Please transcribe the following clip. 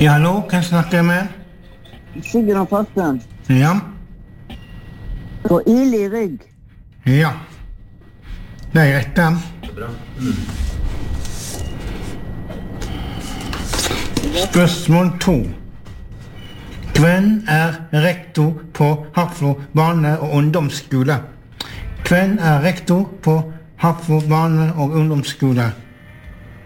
Ja, hallo, hvem snakker jeg med? Sigrun Fossum. Ja, På Ili rygg. ja. Det er rett da. Spørsmål 2. Hvem er rektor på Hafrslo barne- og ungdomsskole? Hvem er rektor på Hafrslo barne- og ungdomsskole?